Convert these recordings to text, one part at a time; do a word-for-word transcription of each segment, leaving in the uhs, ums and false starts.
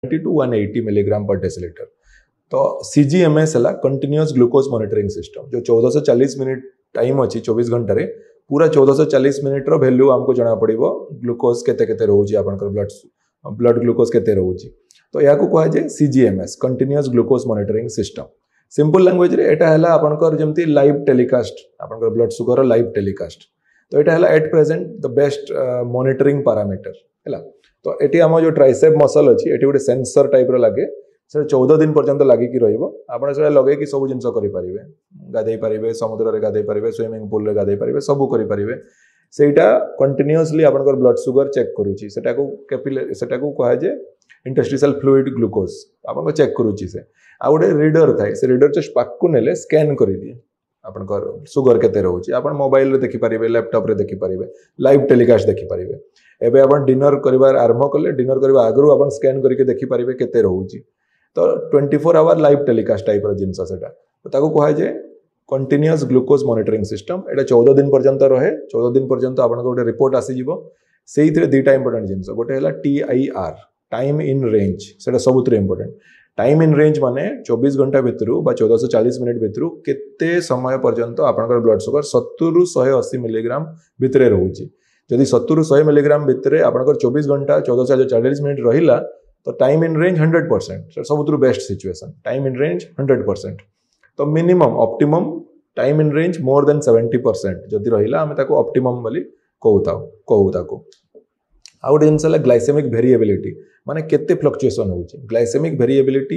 To one eighty milligram पर decilitre. तो सीजीएमएस है कंटिन्यूअस ग्लूकोज मॉनिटरिंग सिस्टम जो चौदह सौ चालीस मिनिट टाइम अच्छी चौबीस घंटे रे पूरा चौदह सौ चालीस मिनिट रो वैल्यू हमको जना पड़िबो ग्लूकोज केते केते रहउची आपनकर ब्लड ब्लड ग्लूकोज केते रहउची। तो या को कहा जाय सीजीएमएस continuous glucose monitoring system. Simple language रे एटा हला आपनकर जेमती लाइव टेलीकास्ट आपनकर ब्लड शुगर लाइव टेलीकास्ट। तो एटा हला at present the best monitoring parameter हला। तो एटी हम जो ट्राइसेप मसल अछि एटी गोटे सेंसर टाइप रो लागे से चौदह दिन पर्यंत लागिकी रहिबो। आपण से लगे कि सब जिंस करि परिबे गाधै परिबे समुद्र रे गाधै परिबे स्विमिंग पूल रे गाधै परिबे सब करि परिबे। सेटा कंटिन्यूअसली आपनकर ब्लड शुगर चेक करूची सेटा को कैपिलरी सेटा को कहा जे इंटरस्टिशियल फ्लूइड ग्लूकोज आपन चेक करूची से आ गोटे रीडर थाए से रीडर जस्ट पाक को नेले स्कैन करि दिए आपनकर शुगर केते रहउची आपण मोबाइल रे देखि परिबे लैपटॉप रे देखि परिबे लाइव टेलीकास्ट देखि परिबे। एबे आपण डिनर करिवार आरंभ कले डिनर करबा आगरु आपण स्कैन करके देखि परिबे केते रहउची। तो twenty four hour live telecast type रो जिंस सेटा तो ताको कहा जे कंटिन्यूअस ग्लूकोज मॉनिटरिंग सिस्टम। एटा चौदह दिन पर्यंत रहे चौदह दिन पर्यंत आपण गोटे रिपोर्ट आसी जिवो सेइथरे दुटा इंपोर्टेंट जिंस गोटे हला टीआईआर टाइम इन रेंज सेटा सबुतरे इंपोर्टेंट। टाइम इन रेंज माने चौबीस घंटा भितरु बा चौदह सौ चालीस मिनिट भितरु केते समय पर्यंत आपनकर ब्लड शुगर सत्तर रु एक सौ अस्सी मिलीग्राम भितरे रहउची। जदि सत्तर रु सौ मिलीग्राम भितरे आपनकर चौबीस घंटा चौदह सौ चालीस मिनिट रहिला तो time in range hundred percent सबुतरु best situation time in range hundred percent. तो minimum optimum time in range more than seventy percent जदि रहिला हमें ताको ऑप्टिमम बोली कहूता कहू ताको। आ गोटे जिनस ग्लाइसेमिक वेरिएबिलिटी माने केते फ्लक्चुएशन होउची ग्लाइसेमिक वेरिएबिलिटी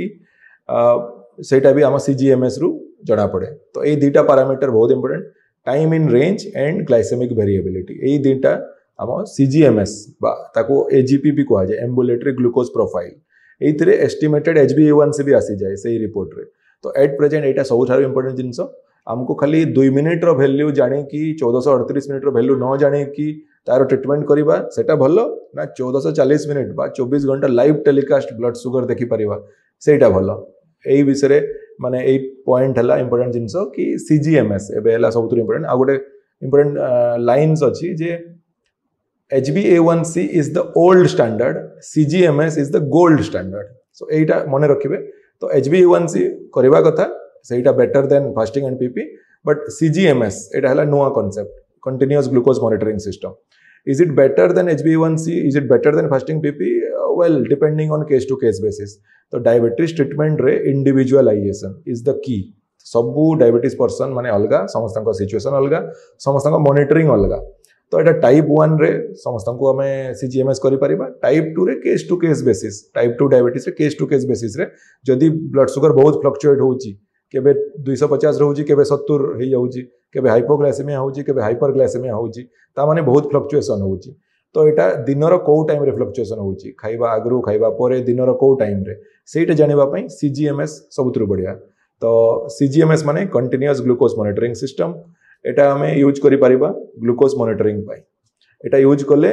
सेटा भी आम सीजीएमएस रु जणा पड़े। तो ये दुटा पैरामीटर बहुत important time in range and glycaemic variability ये दुटा आम सीजीएमएस बा ताको एजीपी भी कहा जाए एम्बुलेटरी ग्लूकोज प्रोफाइल एइथरे एस्टिमेटेड एचबीएवानसी भी आसी जाए सही रिपोर्ट रे। तो एट प्रेजेंट एटा सबुठारु इंपोर्टेंट जिनस हमको खाली दुई मिनिट रो वैल्यू जानी कि चौदह सौ अड़तीस मिनिट रो वैल्यू न जानी कि तार ट्रीटमेंट करवा सेटा भलो ना चौदह सौ चालीस मिनिट बा चौबीस घंटा लाइव टेलीकास्ट ब्लड शुगर देखि परिवा सेटा भलो। एई विषय रे माने एई पॉइंट हला इंपोर्टेंट जिनस कि सीजीएमएस एबे हला सबुठारु इंपोर्टेंट। आ गोटे इंपोर्टेंट लाइन्स अछि जे H b A one C is the old standard, C G M S is the gold standard. So एटा मने रखिबे। तो H b A one C करबा कथा सेटा better than fasting and PP but C G M S एटा हला नुवा concept continuous glucose monitoring system. Is it better than H b A one C? Is it better than fasting P P? Uh, well, depending on case to case basis. तो diabetes treatment रे individualisation is the key. सबू diabetes person माने अलगा समस्त situation अलगा समस्त monitoring अलगा। तो एटा टाइप वन रे समस्त को हमें सीजीएमएस करि परिबा टाइप टू रे case to case basis type two diabetes रे केस टू केस बेसिस रे जदि ब्लड शुगर बहुत फ्लक्चुएट होउची केबे दो सौ पचास रहउची केबे सत्तर हे जाउची केबे हाइपोग्लाइसेमिया होउची केबे हाइपरग्लाइसेमिया होउची ता माने बहुत फ्लक्चुएशन होउची। तो एटा दिनर को टाइम रे फ्लक्चुएशन होउची खाइबा आगरु खाइबा परे दिनर को टाइम रे सेटा जानिबा पई सीजीएमएस सबुतरु बढ़िया। तो सीजीएमएस माने कंटीन्यूअस ग्लूकोज मॉनिटरिंग सिस्टम एटा हमें यूज करि परिबा ग्लूकोज मॉनिटरिंग पाई। एटा यूज कले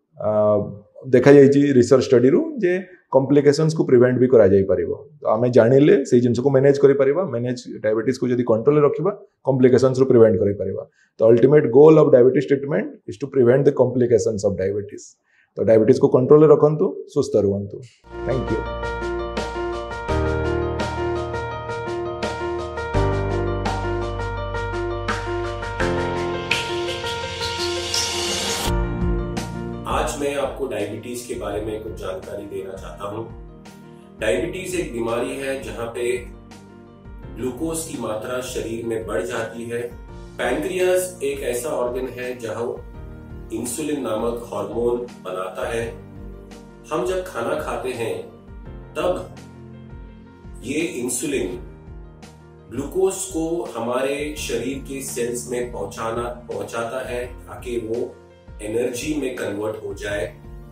देखा जाइछि रिसर्च स्टडी रु जे कॉम्प्लिकेशंस को प्रिवेंट भी करा जाई परिबो। तो हमें जानिले से जिंस को मैनेज करि परिबा मैनेज डायबिटीज को जदी कंट्रोल रे रखिबा कॉम्प्लिकेशंस रु प्रिवेंट करि परिबा। तो ultimate goal of diabetes treatment is to prevent the complications of diabetes. तो डायबिटीज को कंट्रोल रे रखंतु सुस्थ रहंतु। Thank you. आज मैं आपको डायबिटीज के बारे में कुछ जानकारी देना चाहता हूं। डायबिटीज एक बीमारी है जहां पे ग्लूकोज की मात्रा शरीर में बढ़ जाती है। पैंक्रियास एक ऐसा ऑर्गन है जहां इंसुलिन नामक हार्मोन बनाता है। हम जब खाना खाते हैं तब ये इंसुलिन ग्लूकोज को हमारे शरीर के सेल्स में पहुंचाना पहुंचाता है ताकि वो एनर्जी में कन्वर्ट हो जाए।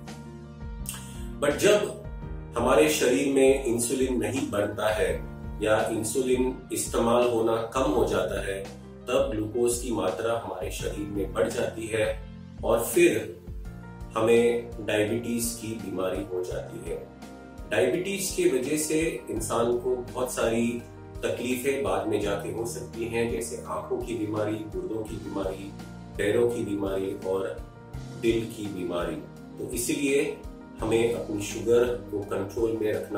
बट जब हमारे शरीर में इंसुलिन नहीं बनता है या इंसुलिन इस्तेमाल होना कम हो जाता है तब ग्लूकोज की मात्रा हमारे शरीर में बढ़ जाती है और फिर हमें डायबिटीज की बीमारी हो जाती है। डायबिटीज की वजह से इंसान को बहुत सारी तकलीफें बाद में जाके हो सकती हैं, जैसे आंखों की बीमारी, गुर्दों की बीमारी, पैरों की बीमारी और दिल की बीमारी। तो इसलिए हमें अपनी शुगर को कंट्रोल में रखना